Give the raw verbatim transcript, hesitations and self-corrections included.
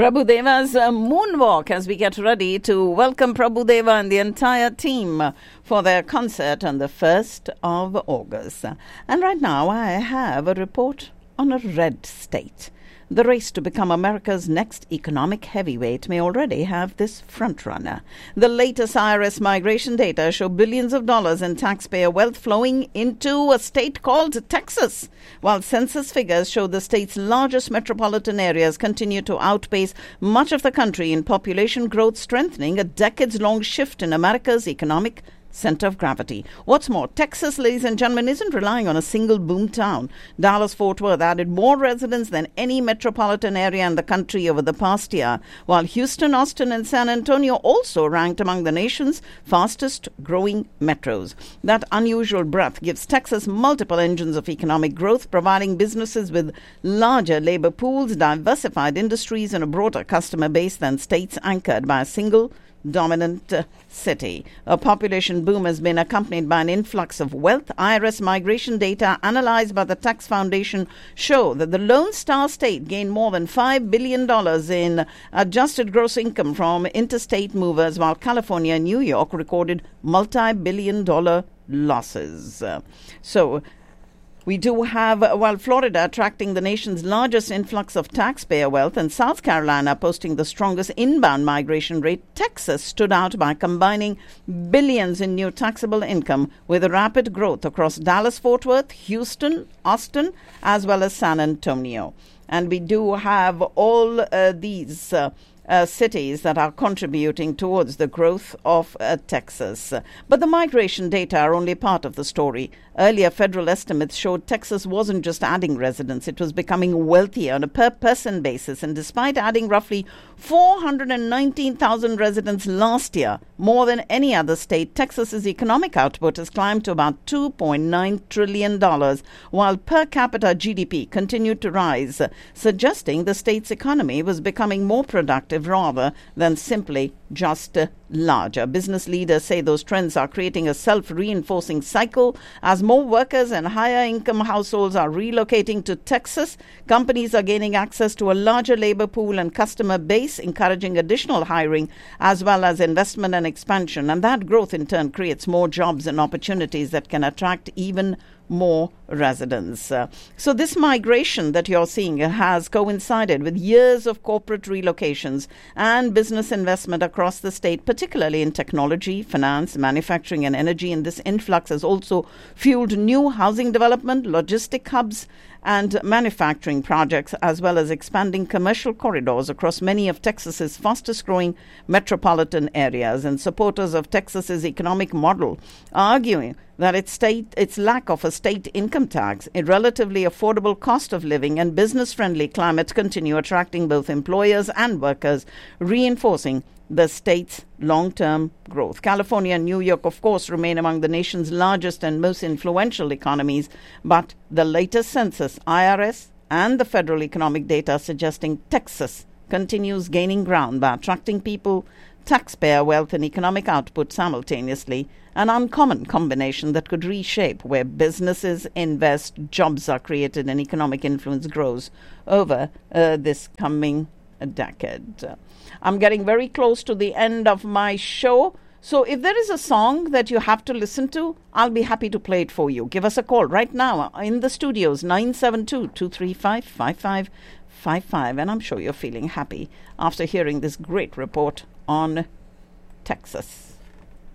Prabhudeva's uh, moonwalk as we get ready to welcome Prabhudeva and the entire team for their concert on the first of August. And right now I have a report on a red state. The race to become America's next economic heavyweight may already have this frontrunner. The latest I R S migration data show billions of dollars in taxpayer wealth flowing into a state called Texas, while census figures show the state's largest metropolitan areas continue to outpace much of the country in population growth, strengthening a decades-long shift in America's economic center of gravity. What's more, Texas, ladies and gentlemen, isn't relying on a single boom town. Dallas-Fort Worth added more residents than any metropolitan area in the country over the past year, while Houston, Austin, and San Antonio also ranked among the nation's fastest growing metros. That unusual breadth gives Texas multiple engines of economic growth, providing businesses with larger labor pools, diversified industries, and a broader customer base than states anchored by a single dominant uh, city. A population boom has been accompanied by an influx of wealth. I R S migration data analyzed by the Tax Foundation show that the Lone Star State gained more than five billion dollars in adjusted gross income from interstate movers, while California and New York recorded multi-billion dollar losses. Uh, so We do have, while Florida attracting the nation's largest influx of taxpayer wealth and South Carolina posting the strongest inbound migration rate, Texas stood out by combining billions in new taxable income with a rapid growth across Dallas-Fort Worth, Houston, Austin, as well as San Antonio. And we do have all uh, these uh, Uh, cities that are contributing towards the growth of uh, Texas. But the migration data are only part of the story. Earlier federal estimates showed Texas wasn't just adding residents, it was becoming wealthier on a per-person basis. And despite adding roughly four hundred nineteen thousand residents last year, more than any other state, Texas's economic output has climbed to about two point nine trillion dollars, while per capita G D P continued to rise, suggesting the state's economy was becoming more productive rather than simply just uh, larger. Business leaders say those trends are creating a self-reinforcing cycle. As more workers and higher income households are relocating to Texas, companies are gaining access to a larger labor pool and customer base, encouraging additional hiring as well as investment and expansion. And that growth in turn creates more jobs and opportunities that can attract even more residents. Uh, so this migration that you're seeing has coincided with years of corporate relocations and business investment across the state, particularly in technology, finance, manufacturing, and energy. And this influx has also fueled new housing development, logistic hubs, and manufacturing projects, as well as expanding commercial corridors across many of Texas's fastest-growing metropolitan areas. And supporters of Texas's economic model are arguing that its state, its lack of a state income tax, a relatively affordable cost of living, and business-friendly climate continue attracting both employers and workers, reinforcing the state's long-term growth. California and New York, of course, remain among the nation's largest and most influential economies, but the latest census, I R S, and the federal economic data suggesting Texas continues gaining ground by attracting people, taxpayer wealth, and economic output simultaneously, an uncommon combination that could reshape where businesses invest, jobs are created, and economic influence grows over uh, this coming decade. Uh, I'm getting very close to the end of my show. So if there is a song that you have to listen to, I'll be happy to play it for you. Give us a call right now in the studios, nine seven two, two three five, five five five five. And I'm sure you're feeling happy after hearing this great report on Texas.